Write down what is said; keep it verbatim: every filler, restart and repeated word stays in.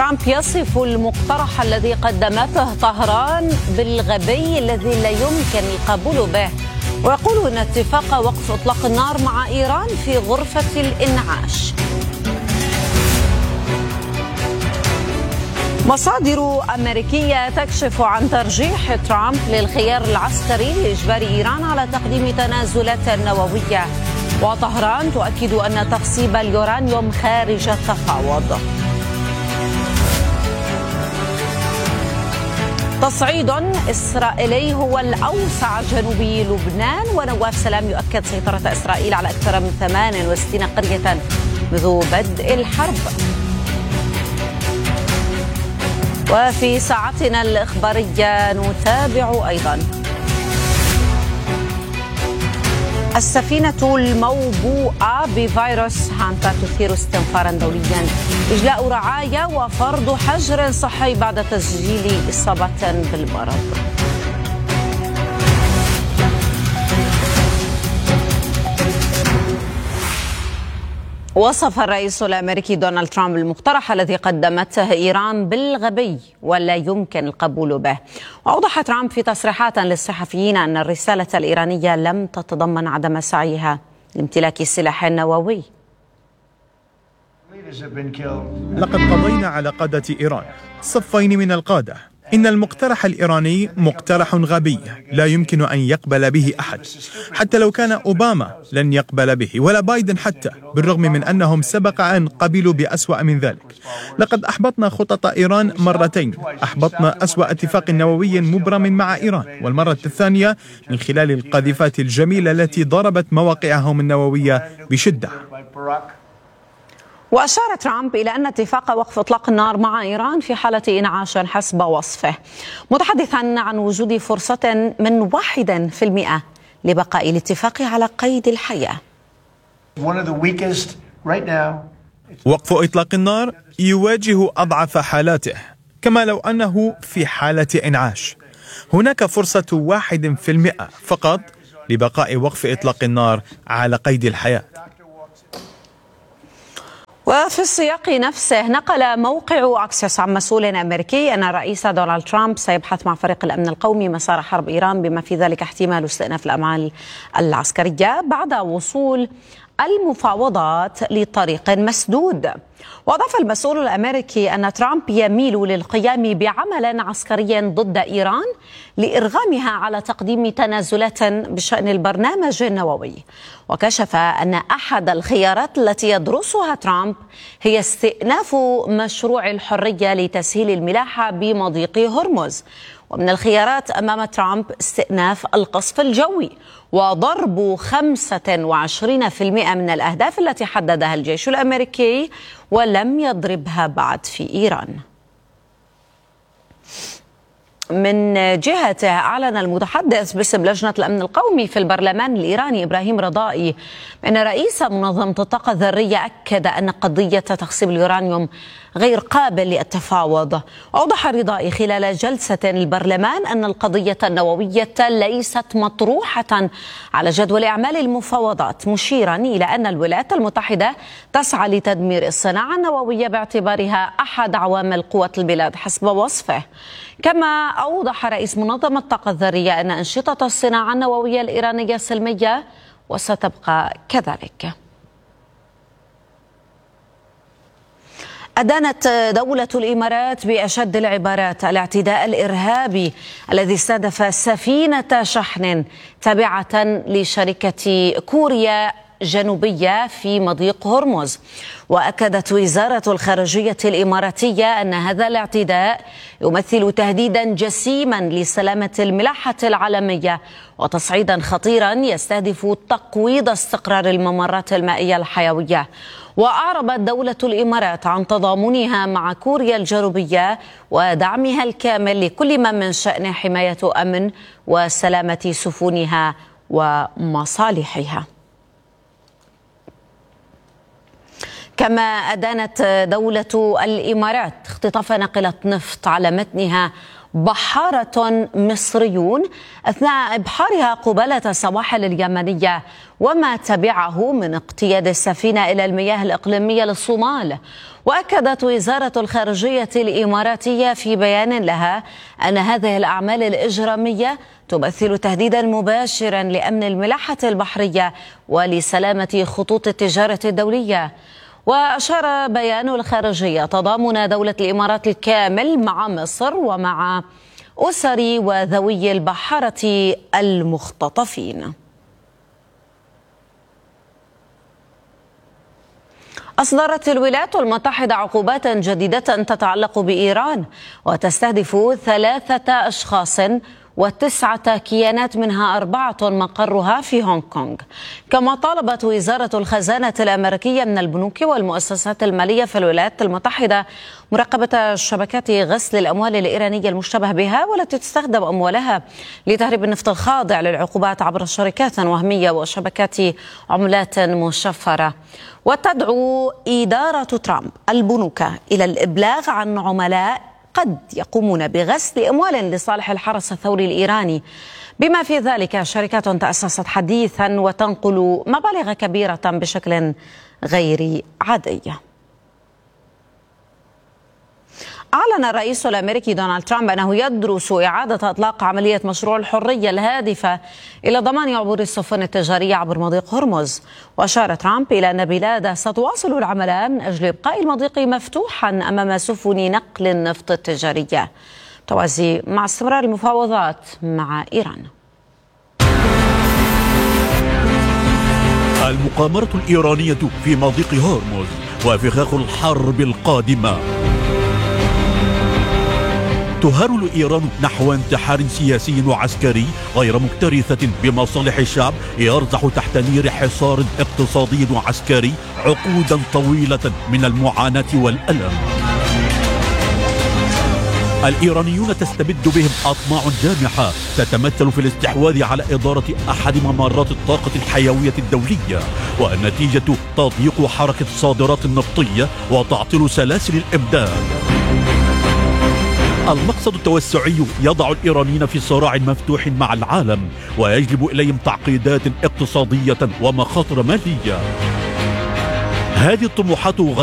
ترامب يصف المقترح الذي قدمته طهران بالغبي الذي لا يمكن القبول به، ويقول أن اتفاق وقف إطلاق النار مع إيران في غرفة الإنعاش. مصادر أمريكية تكشف عن ترجيح ترامب للخيار العسكري لإجبار إيران على تقديم تنازلات نووية، وطهران تؤكد أن تخصيب اليورانيوم خارج التفاوض. تصعيد إسرائيلي هو الأوسع جنوبي لبنان، ونواف سلام يؤكد سيطرة إسرائيل على أكثر من ثمانية وستين قرية منذ بدء الحرب. وفي ساعتنا الإخبارية نتابع أيضا السفينة الموبوءة بفيروس هانتا تثير استنفارا دوليا، إجلاء رعايا وفرض حجر صحي بعد تسجيل إصابة بالمرض. وصف الرئيس الأمريكي دونالد ترامب المقترح الذي قدمته إيران بالغبي ولا يمكن القبول به، وأوضح ترامب في تصريحات للصحفيين أن الرسالة الإيرانية لم تتضمن عدم سعيها لامتلاك سلاح نووي. لقد قضينا على قادة إيران، صفين من القادة. إن المقترح الإيراني مقترح غبي لا يمكن أن يقبل به أحد، حتى لو كان أوباما لن يقبل به ولا بايدن حتى، بالرغم من أنهم سبق أن قبلوا بأسوأ من ذلك. لقد أحبطنا خطط إيران مرتين، أحبطنا أسوأ اتفاق نووي مبرم مع إيران، والمرة الثانية من خلال القذيفات الجميلة التي ضربت مواقعهم النووية بشدة. وأشار ترامب إلى أن اتفاق وقف إطلاق النار مع إيران في حالة إنعاش حسب وصفه، متحدثا عن وجود فرصة من واحد في المئة لبقاء الاتفاق على قيد الحياة. وقف إطلاق النار يواجه أضعف حالاته، كما لو أنه في حالة إنعاش. هناك فرصة واحد في المئة فقط لبقاء وقف إطلاق النار على قيد الحياة. وفي السياق نفسه نقل موقع أكسيوس عن مسؤول أمريكي أن الرئيس دونالد ترامب سيبحث مع فريق الأمن القومي مسار حرب إيران، بما في ذلك احتمال استئناف الأعمال العسكرية بعد وصول المفاوضات لطريق مسدود. وأضاف المسؤول الأمريكي أن ترامب يميل للقيام بعمل عسكري ضد إيران لإرغامها على تقديم تنازلات بشأن البرنامج النووي، وكشف أن أحد الخيارات التي يدرسها ترامب هي استئناف مشروع الحرية لتسهيل الملاحة بمضيق هرمز. ومن الخيارات أمام ترامب استئناف القصف الجوي وضرب خمسة وعشرين بالمئة من الأهداف التي حددها الجيش الأمريكي ولم يضربها بعد في إيران. من جهته أعلن المتحدث باسم لجنة الأمن القومي في البرلمان الإيراني إبراهيم رضائي أن رئيس منظمة الطاقة الذرية أكد أن قضية تخصيب اليورانيوم غير قابل للتفاوض. أوضح رضائي خلال جلسة البرلمان أن القضية النووية ليست مطروحة على جدول أعمال المفاوضات، مشيرا إلى أن الولايات المتحدة تسعى لتدمير الصناعة النووية باعتبارها أحد عوامل قوة البلاد حسب وصفه. كما أوضح رئيس منظمة الطاقة الذرية أن أنشطة الصناعة النووية الإيرانية سلمية وستبقى كذلك. أدانت دولة الإمارات بأشد العبارات الاعتداء الإرهابي الذي استهدف سفينة شحن تابعة لشركة كوريا جنوبية في مضيق هرمز. وأكدت وزارة الخارجية الإماراتية أن هذا الاعتداء يمثل تهديدا جسيما لسلامة الملاحة العالمية وتصعيدا خطيرا يستهدف تقويض استقرار الممرات المائية الحيوية. وأعربت دولة الإمارات عن تضامنها مع كوريا الجنوبية ودعمها الكامل لكل ما من شأن حماية أمن وسلامة سفنها ومصالحها. كما أدانت دولة الإمارات اختطاف ناقلة نفط على متنها بحارة مصريون أثناء إبحارها قبالة السواحل اليمنية، وما تبعه من اقتياد السفينة إلى المياه الإقليمية للصومال. وأكدت وزارة الخارجية الإماراتية في بيان لها أن هذه الأعمال الإجرامية تمثل تهديدا مباشرا لأمن الملاحة البحرية ولسلامة خطوط التجارة الدولية. وأشار بيان الخارجية تضامن دولة الإمارات الكامل مع مصر ومع أسر وذوي البحارة المختطفين. أصدرت الولايات المتحدة عقوبات جديدة تتعلق بإيران وتستهدف ثلاثة أشخاص وتسعة كيانات منها أربعة مقرها في هونغ كونغ. كما طالبت وزارة الخزانة الأمريكية من البنوك والمؤسسات المالية في الولايات المتحدة مراقبة شبكات غسل الأموال الإيرانية المشتبه بها والتي تستخدم أموالها لتهريب النفط الخاضع للعقوبات عبر شركات وهمية وشبكات عملات مشفرة. وتدعو إدارة ترامب البنوك إلى الإبلاغ عن عملاء قد يقومون بغسل أموال لصالح الحرس الثوري الإيراني، بما في ذلك شركات تأسست حديثا وتنقل مبالغ كبيرة بشكل غير عادي. أعلن الرئيس الأمريكي دونالد ترامب أنه يدرس إعادة إطلاق عملية مشروع الحرية الهادفة إلى ضمان عبور السفن التجارية عبر مضيق هرمز. وأشار ترامب إلى أن بلاده ستواصل العمل من أجل إبقاء المضيق مفتوحا أمام سفن نقل النفط التجارية توازي مع استمرار المفاوضات مع إيران. المقامرة الإيرانية في مضيق هرمز وفخاخ الحرب القادمة. تهرول إيران نحو انتحار سياسي وعسكري غير مكترثة بمصالح الشعب يرزح تحت نير حصار اقتصادي وعسكري عقودا طويلة من المعاناة والألم. الإيرانيون تستبد بهم أطماع جامحة تتمثل في الاستحواذ على إدارة أحد ممرات الطاقة الحيوية الدولية، والنتيجة تضييق حركة الصادرات النفطية وتعطيل سلاسل الإمداد. المقصد التوسعي يضع الإيرانيين في صراع مفتوح مع العالم ويجلب إليهم تعقيدات اقتصادية ومخاطر مالية. هذه الطموحات